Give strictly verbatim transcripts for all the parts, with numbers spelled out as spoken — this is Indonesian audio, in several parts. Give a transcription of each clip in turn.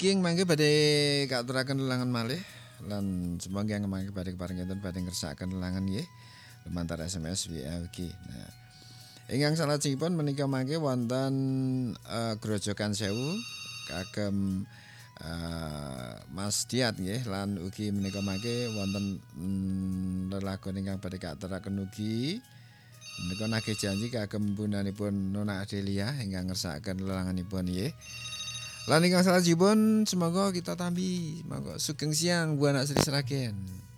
Niki mangke badhe katuraken lelangan malih lan semoga mangke badhe keparingipun badhe ngersakaken lelangan nggih. Lumantar S M S W A ugi. Nah, ingkang salajengipun menika mangke wonten uh, Grojogan Sewu kagem uh, Mas Diat nggih lan ugi menika mangke wonten mm, lelagon ingkang badhe katuraken ugi menika nagih janji kagem pundanipun Nona Adelia ingkang ngersakaken lelanganipun nggih. Lan ingkang salajengipun semoga kita tambi monggo sugeng siang Bu Anak Sri Sragen.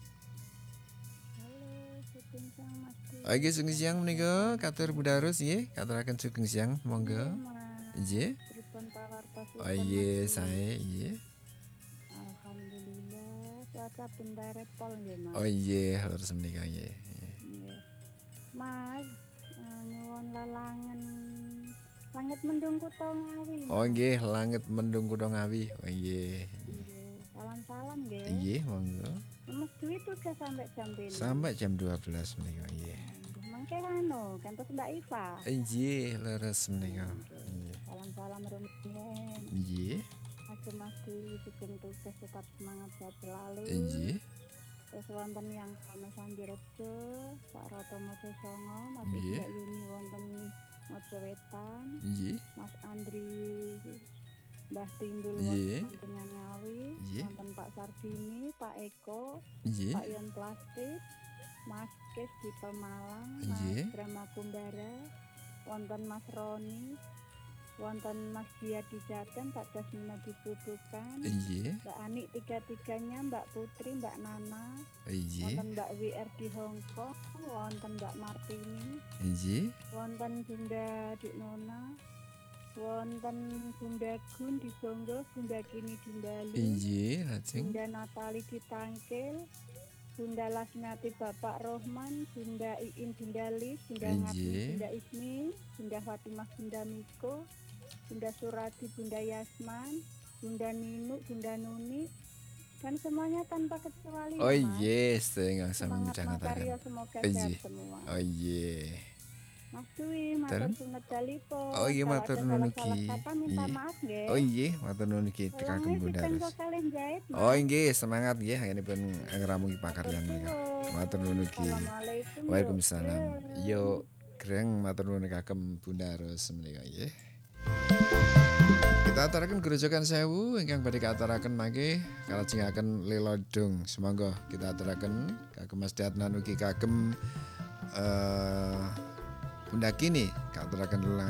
Halo, sugeng siang Mas. Oke, sugeng siang menika katur Budarus nggih, katuraken sugeng siang monggo. Nggih. Pripun pawartosipun? Oh iya, sae nggih. Alhamdulillah, cuaca bentar pol nggih, Mas. Oh iya, leres menika nggih. Nggih. Mas, eh, nyuwun lelangan langit mendung kutha Ngawi. Oh nggih, langit mendung kutha Ngawi. Oh nggih. Nggih, salam-salam nggih. Nggih, monggo. Mas Dwi tugas sampai jam berapa? Sampai jam dua belas menika nggih. Mangke anu, kantos Mbak Iva. Nggih, leres menika. Nggih. Salam-salam rumiyin. Nggih. Aku Mas Dwi sugeng tugas tetap semangat sehat selalu. Nggih. Terus wonten yang kami Sambirejo, Pak Roto Mojo Songo, Mas Nggih. Iqbal Yuni wonten Mojo Wetan, Nggih. Mas Andri Mbah Timbul Nggih. wonten Ngawi, Nggih. wonten Pak Sardini, Pak Eko, Nggih. Pak Yon Plastik, Mas Kes di Pemalang, Nggih. Mas Drama Kumbara, wonten Mas Roni, wonten Mas Dia di Jateng, Pak Dasmina di Bubukan, Nggih. Mbak Ani tiga-tiganya, Mbak Putri, Mbak Nana, Nggih. wonten Mbak W R di Hongkong, wonten Mbak Martini, Nggih. wonten Bunda Dik Nona, wonten Bunda Gun di Songgo, Bunda Kini di Bali, Nggih, lajeng. Bunda Natali di Tangkil, Bunda Lasmiati Bapak Rohman, Bunda Iin Bunda Lis, Bunda Ngati Nggih. Bunda Ismi, Bunda Fatimah Bunda Miko, Bunda Surati Bunda Yasman, Bunda Ninu, Bunda Nuni, dan semuanya tanpa kecuali. Oh Mas. iya, setengah sama Semangat jangan makarya semoga Oh, sehat iya. semua. Oh iya. Mas Dwi, matur Terus? sunget dalipun. Oh iya, Kalau matur ada nuwun salah-salah ki. kata minta Iya. maaf nggih. Oh iya, matur nuwun ki kagem Ulangi Bunda ditenggo Ros. kalih jahit. Mas. Oh nggih, semangat nggih anggenipun ngramugi pakaryan nika. Matur nuwun ki. Assalamualaikum. Waalaikumsalam. Yo. Yo, greng matur nuwun kagem Bunda Ros menika nggih. Kita aturaken Grojogan Sewu ingkang badhe katuraken mangke kalajengaken lelodong. Semoga kita aturaken kagem Mas Diat lan ugi kagem eh Bunda Kini katuraken lelangan